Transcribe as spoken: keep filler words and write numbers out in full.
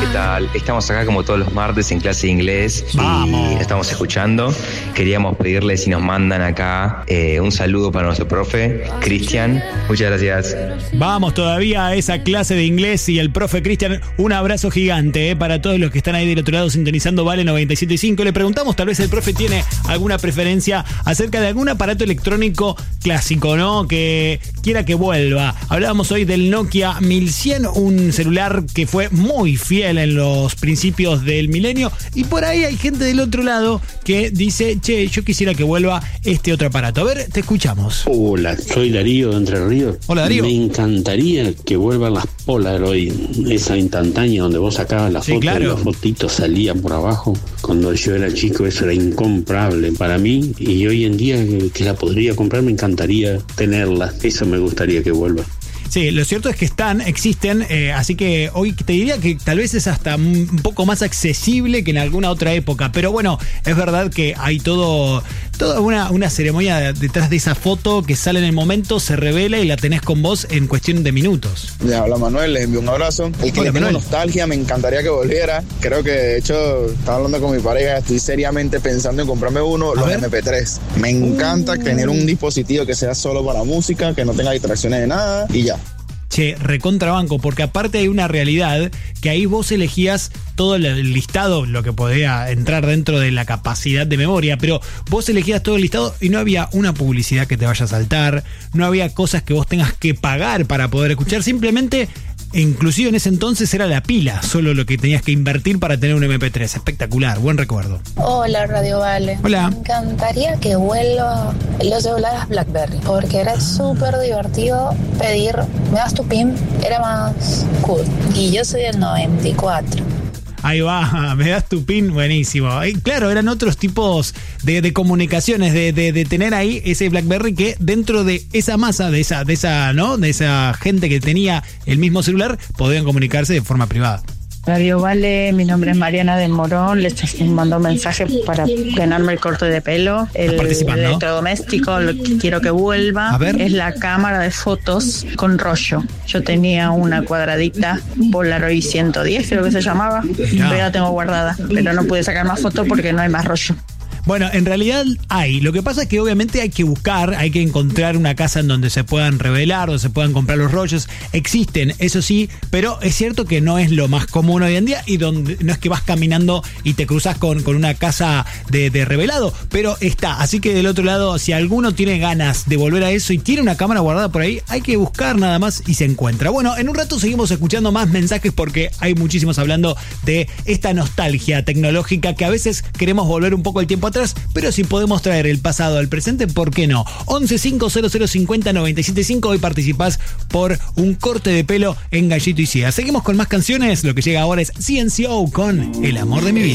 ¿qué tal? Estamos acá como todos los martes en clase de inglés. Vamos. Y estamos escuchando. Queríamos pedirle si nos mandan acá eh, un saludo para nuestro profe, Cristian. Muchas gracias. Vamos todavía a esa clase de inglés y el profe Cristian, un abrazo gigante eh, para todos los que están ahí del otro lado sintonizando Vale noventa y siete punto cinco. Le preguntamos, tal vez el profe tiene alguna preferencia acerca de algún aparato electrónico clásico, ¿no? Que quiera que vuelva. Hablábamos hoy del Nokia mil cien, un celular que fue muy fiel en los principios del milenio, y por ahí hay gente del otro lado que dice, che, yo quisiera que vuelva este otro aparato. A ver, te escuchamos. Hola, soy Darío de Entre Ríos. Hola, Darío. Me encantaría que vuelvan las Polaroid, esa instantánea donde vos sacabas la Sí, foto claro. y los fotitos salían por abajo. Cuando yo era chico eso era incomparable para mí, y hoy en día que la podría comprar me encantaría tenerla. Eso me gustaría que vuelva. Sí, lo cierto es que están, existen, eh, así que hoy te diría que tal vez es hasta un poco más accesible que en alguna otra época, pero bueno, es verdad que hay todo, toda una, una ceremonia detrás de esa foto que sale en el momento, se revela y la tenés con vos en cuestión de minutos. Le habla Manuel, les envío un abrazo. El que Hola, le tengo Manuel. nostalgia, me encantaría que volviera. Creo que de hecho, estaba hablando con mi pareja, estoy seriamente pensando en comprarme uno, A los ver. eme pe tres. Me encanta tener un dispositivo que sea solo para música, que no tenga distracciones de nada y ya. Che, recontrabanco, porque aparte hay una realidad que ahí vos elegías todo el listado, lo que podía entrar dentro de la capacidad de memoria, pero vos elegías todo el listado y no había una publicidad que te vaya a saltar, no había cosas que vos tengas que pagar para poder escuchar, simplemente, inclusive en ese entonces era la pila, solo lo que tenías que invertir para tener un eme pe tres. Espectacular, buen recuerdo. Hola, Radio Vale. Hola. Me encantaría que vuelva los celulares BlackBerry, porque era súper divertido pedir, me das tu pin, era más cool. Y yo soy del noventa y cuatro. Ahí va, me das tu pin, buenísimo. Y claro, eran otros tipos de, de comunicaciones, de, de, de tener ahí ese BlackBerry que dentro de esa masa, de esa, de esa, ¿no? De esa gente que tenía el mismo celular, podían comunicarse de forma privada. Radio Vale, mi nombre es Mariana del Morón, les mando un mensaje para ganarme el corte de pelo. El participando. electrodoméstico, lo que quiero que vuelva, A ver. es la cámara de fotos con rollo. Yo tenía una cuadradita Polaroid ciento diez, creo que se llamaba, Ya. pero la tengo guardada, pero no pude sacar más fotos porque no hay más rollo. Bueno, en realidad hay. Lo que pasa es que obviamente hay que buscar, hay que encontrar una casa en donde se puedan revelar, donde se puedan comprar los rollos. Existen, eso sí, pero es cierto que no es lo más común hoy en día y donde no es que vas caminando y te cruzas con, con una casa de, de revelado, pero está. Así que del otro lado, si alguno tiene ganas de volver a eso y tiene una cámara guardada por ahí, hay que buscar nada más y se encuentra. Bueno, en un rato seguimos escuchando más mensajes porque hay muchísimos hablando de esta nostalgia tecnológica que a veces queremos volver un poco el tiempo atrás, pero si podemos traer el pasado al presente, ¿por qué no? once cinco cero cero cincuenta noventa y siete cinco, hoy participás por un corte de pelo en Gallito y Cia. Seguimos con más canciones, lo que llega ahora es C N C O con El amor de mi vida.